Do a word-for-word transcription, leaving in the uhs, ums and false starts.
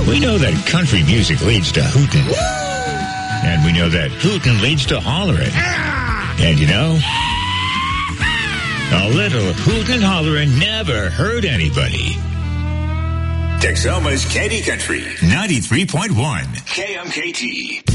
We know that country music leads to hootin'. And we know that hootin' leads to hollerin'. And you know, a little hootin' hollerin' never hurt anybody. Texoma's Candy Country, ninety-three point one K M K T.